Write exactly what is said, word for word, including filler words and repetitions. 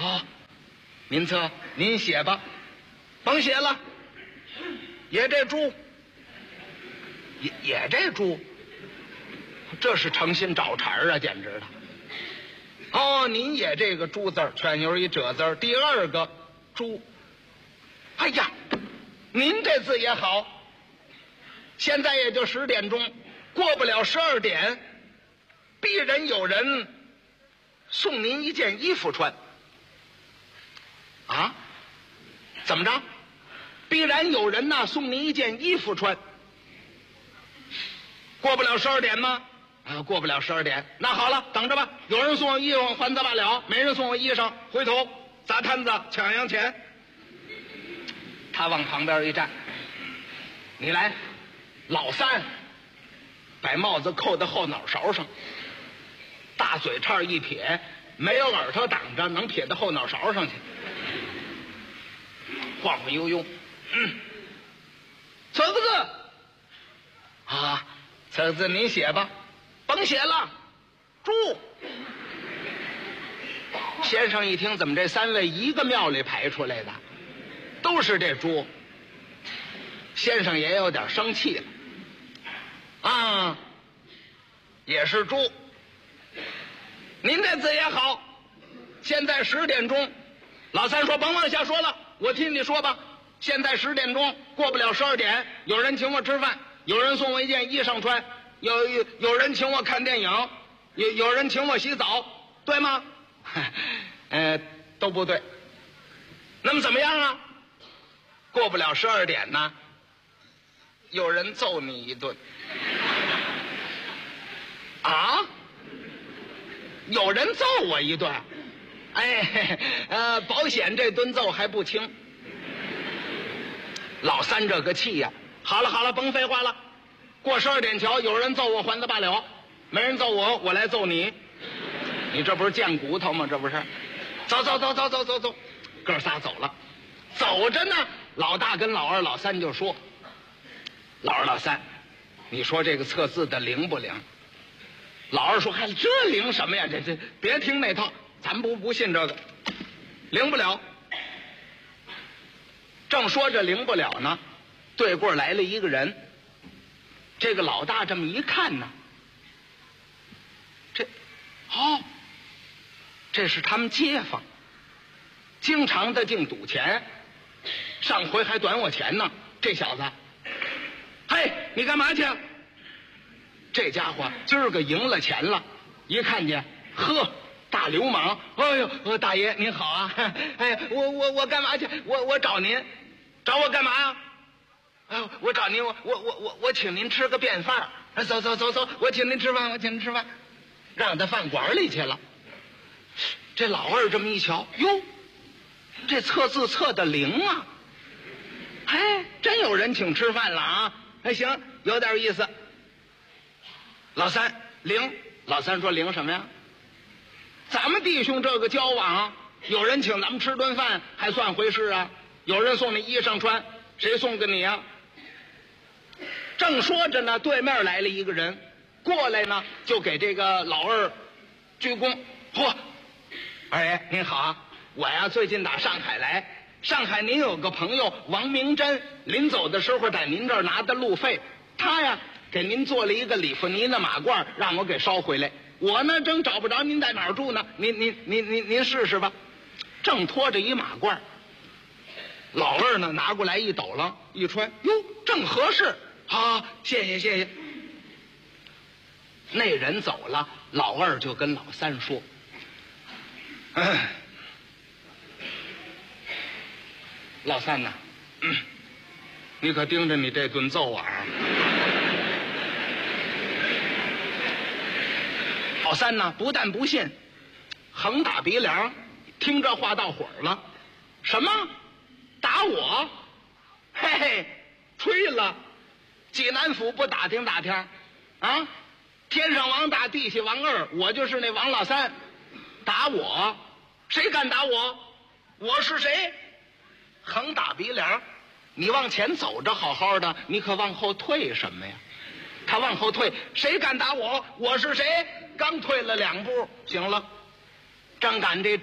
好，您测，您写吧，甭写了。也这猪，也也这猪，这是诚心找茬啊，简直了。哦，您也这个猪字儿，全有一褶字儿。第二个猪，哎呀，您这字也好。现在也就十点钟，过不了十二点，必然有人送您一件衣服穿。啊？怎么着？必然有人呐送您一件衣服穿。过不了十二点吗？啊，过不了十二点。那好了，等着吧。有人送我衣服，还则罢了；没人送我衣裳，回头砸摊子抢洋钱。他往旁边一站，你来。老三把帽子扣在后脑勺上，大嘴叉一撇，没有耳朵挡着，能撇到后脑勺上去，晃晃悠悠。嗯，测个字啊，测个字您写吧，甭写了。猪。先生一听，怎么这三位一个庙里排出来的，都是这猪？先生也有点生气了。啊，也是猪。您这字也好。现在十点钟，老三说甭往下说了，我听你说吧。现在十点钟，过不了十二点，有人请我吃饭，有人送我一件衣裳穿，有有有人请我看电影，有有人请我洗澡，对吗？呃，都不对。那么怎么样啊？过不了十二点呢，有人揍你一顿。啊？有人揍我一顿？哎，呃，保险这顿揍还不轻。老三这个气呀、啊！好了好了，甭废话了。过十二点瞧，有人揍我还则罢了，没人揍我，我来揍你。你这不是贱骨头吗？这不是？走走走走走走走，哥仨走了。走着呢，老大跟老二、老三就说：“老二、老三，你说这个测字的灵不灵？”老二说：“嗨，这灵什么呀？这这别听那套，咱不不信这个，灵不了。”正说着灵不了呢，对过来了一个人。这个老大这么一看呢，这，哦，这是他们街坊，经常的净赌钱，上回还短我钱呢。这小子，嘿，你干嘛去？这家伙今儿个赢了钱了，一看见，呵，大流氓！哎呦，大爷您好啊！哎，我我我干嘛去？我我找您，找我干嘛呀？哎，我找您，我我我我我请您吃个便饭。走走走走，我请您吃饭，我请您吃饭，让他饭馆里去了。这老二这么一瞧，哟，这测字测的灵啊！哎，真有人请吃饭了啊！哎，行，有点意思。老三灵，老三说灵什么呀？咱们弟兄这个交往，有人请咱们吃顿饭还算回事啊？有人送你衣裳穿，谁送给你啊？正说着呢，对面来了一个人，过来呢就给这个老二鞠躬。嚯，二爷您好啊，我呀最近打上海来，上海您有个朋友王明珍，临走的时候在您这儿拿的路费，他呀给您做了一个里弗尼的马褂，让我给捎回来。我呢正找不着您在哪儿住呢，您您您您您试试吧。正拖着一马褂，老二呢拿过来一抖了，一穿，哟，正合适。好，谢谢谢谢。那人走了，老二就跟老三说：“哎，老三呐、嗯，你可盯着你这顿揍啊！”老三呢不但不信，横打鼻梁，听这话到火了。什么？打我？嘿嘿，吹了！济南府不打听打听啊？天上王大，地下王二，我就是那王老三。打我？谁敢打我？我是谁？横打鼻梁！你往前走着好好的，你可往后退什么呀？他往后退，谁敢打我？我是谁？刚退了两步，行了，正赶这